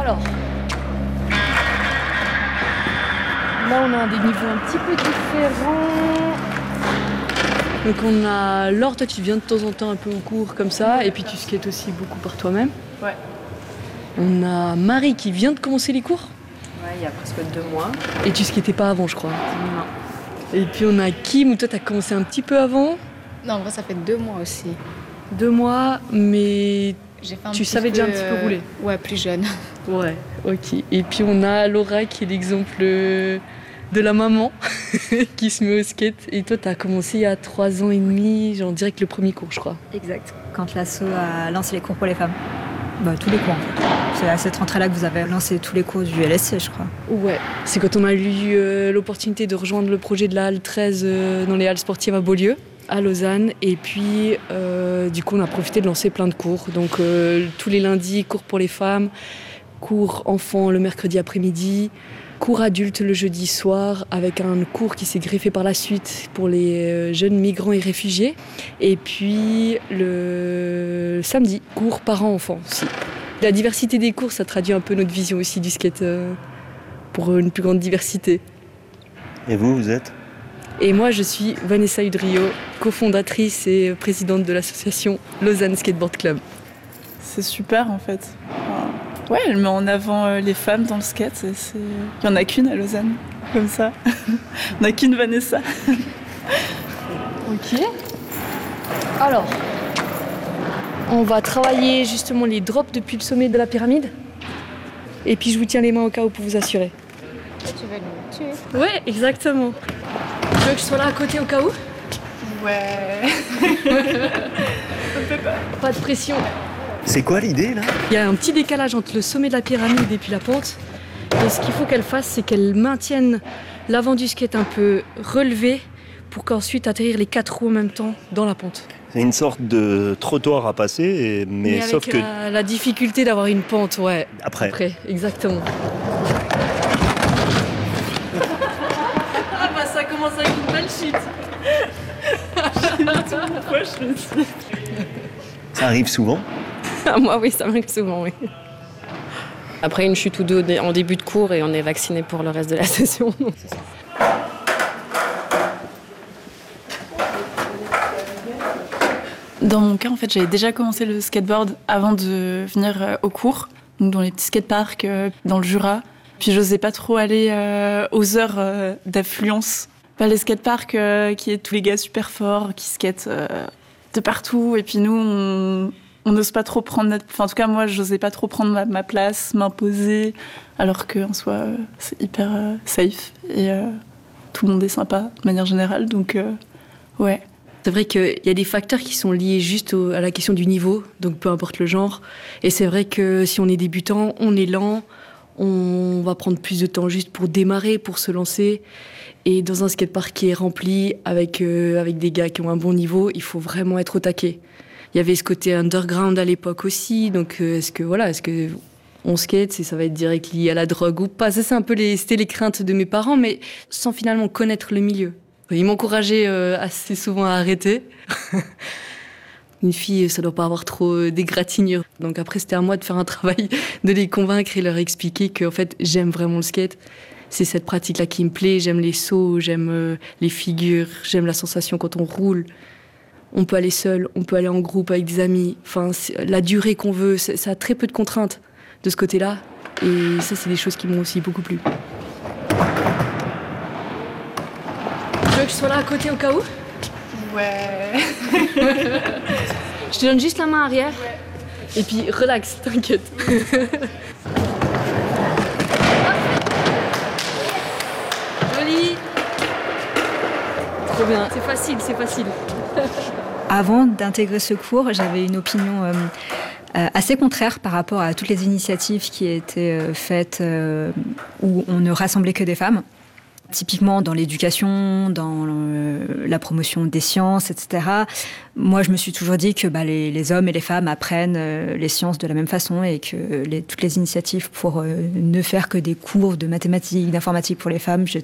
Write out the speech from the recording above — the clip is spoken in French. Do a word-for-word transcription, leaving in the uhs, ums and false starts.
Alors, là on a des niveaux un petit peu différents. Donc on a Laure, toi tu viens de temps en temps un peu au cours comme ça, et puis tu skates aussi beaucoup par toi-même. Ouais. On a Marie qui vient de commencer les cours. Ouais, il y a presque deux mois. Et tu skatais pas avant, je crois. Non. Et puis on a Kim, où toi t'as commencé un petit peu avant. Non, en vrai ça fait deux mois aussi. Deux mois, mais J'ai fait un tu petit savais peu, déjà un petit peu rouler. Ouais, plus jeune. Ouais, ok. Et puis on a Laura qui est l'exemple de la maman qui se met au skate. Et toi, t'as commencé il y a trois ans et demi, genre direct le premier cours, je crois. Exact. Quand l'asso a lancé les cours pour les femmes. Bah, tous les cours, en fait. C'est à cette rentrée-là que vous avez lancé tous les cours du L S C, je crois. Ouais. C'est quand on a eu euh, l'opportunité de rejoindre le projet de la Halle treize euh, dans les halles sportives à Beaulieu, à Lausanne. Et puis, euh, du coup, on a profité de lancer plein de cours. Donc, euh, tous les lundis, cours pour les femmes, cours enfants le mercredi après-midi, cours adultes le jeudi soir, avec un cours qui s'est greffé par la suite pour les jeunes migrants et réfugiés. Et puis, le samedi, cours parents-enfants aussi. La diversité des cours, ça traduit un peu notre vision aussi du skate euh, pour une plus grande diversité. Et vous, vous êtes ? Et moi, je suis Vanessa Udrio, cofondatrice et présidente de l'association Lausanne Skateboard Club. C'est super en fait. Ouais, elle met en avant les femmes dans le skate. C'est, c'est... Il n'y en a qu'une à Lausanne, comme ça. Il n'y en a qu'une Vanessa. Ok. Alors, on va travailler justement les drops depuis le sommet de la pyramide. Et puis je vous tiens les mains au cas où pour vous assurer. Tu veux nous tuer ? Ouais, exactement. Tu veux que je sois là à côté au cas où ? Ouais. Pas de pression. C'est quoi l'idée là ? Il y a un petit décalage entre le sommet de la pyramide et puis la pente. Et ce qu'il faut qu'elle fasse, c'est qu'elle maintienne l'avant du skate un peu relevé pour qu'ensuite atterrir les quatre roues en même temps dans la pente. C'est une sorte de trottoir à passer, et... mais, mais sauf avec que... la, la difficulté d'avoir une pente, ouais. Après. Après, exactement. Ah bah ça commence avec une belle chute. Pourquoi je le dis ? Ça arrive souvent ? Ah, moi, oui, ça m'arrive souvent, oui. Après une chute ou deux en début de cours et on est vacciné pour le reste de la session. Dans mon cas, en fait, j'avais déjà commencé le skateboard avant de venir au cours, donc dans les petits skateparks dans le Jura. Puis j'osais pas trop aller euh, aux heures euh, d'affluence. Pas les skateparks euh, qui est tous les gars super forts, qui skatent euh, de partout. Et puis nous, on, on n'ose pas trop prendre notre... Enfin, en tout cas, moi, j'osais pas trop prendre ma, ma place, m'imposer, alors qu'en soi, euh, c'est hyper euh, safe. Et euh, tout le monde est sympa, de manière générale. Donc, euh, ouais. C'est vrai qu'il y a des facteurs qui sont liés juste au, à la question du niveau, donc peu importe le genre. Et c'est vrai que si on est débutant, on est lent, on va prendre plus de temps juste pour démarrer, pour se lancer. Et dans un skatepark qui est rempli avec, euh, avec des gars qui ont un bon niveau, il faut vraiment être au taquet. Il y avait ce côté underground à l'époque aussi, donc euh, est-ce que voilà, est-ce que on skate, ça va être direct lié à la drogue ou pas ? Ça, c'est un peu les, c'était les craintes de mes parents, mais sans finalement connaître le milieu. Ils m'encourageaient euh, assez souvent à arrêter. Une fille, ça doit pas avoir trop d'égratignures. Donc après, c'était à moi de faire un travail, de les convaincre et leur expliquer que en fait, j'aime vraiment le skate. C'est cette pratique-là qui me plaît. J'aime les sauts, j'aime euh, les figures, j'aime la sensation quand on roule. On peut aller seul, on peut aller en groupe avec des amis. Enfin, la durée qu'on veut, ça a très peu de contraintes de ce côté-là. Et ça, c'est des choses qui m'ont aussi beaucoup plu. Tu veux que je sois là à côté au cas où ? Ouais. Je te donne juste la main arrière. Ouais. Et puis relax, t'inquiète. Joli. Trop bien. C'est facile, c'est facile. Avant d'intégrer ce cours, j'avais une opinion euh, euh, assez contraire par rapport à toutes les initiatives qui étaient euh, faites euh, où on ne rassemblait que des femmes. Typiquement dans l'éducation, dans le, la promotion des sciences, et cetera. Moi, je me suis toujours dit que bah, les, les hommes et les femmes apprennent euh, les sciences de la même façon et que les, toutes les initiatives pour euh, ne faire que des cours de mathématiques, d'informatique pour les femmes, j'ai